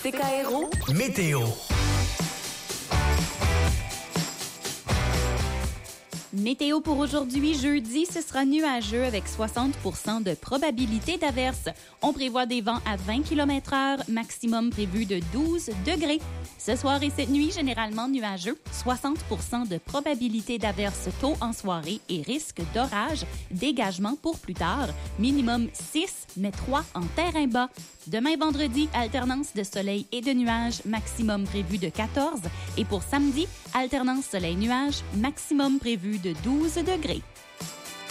CKRO Météo. Météo pour aujourd'hui, jeudi, ce sera nuageux avec 60% de probabilité d'averse. On prévoit des vents à 20 km/h, maximum prévu de 12 degrés. Ce soir et cette nuit, généralement nuageux, 60% de probabilité d'averse tôt en soirée et risque d'orage. Dégagement pour plus tard, minimum 6, mais 3 en terrain bas. Demain vendredi, alternance de soleil et de nuages, maximum prévu de 14. Et pour samedi, alternance soleil-nuages, maximum prévu de 12 degrés.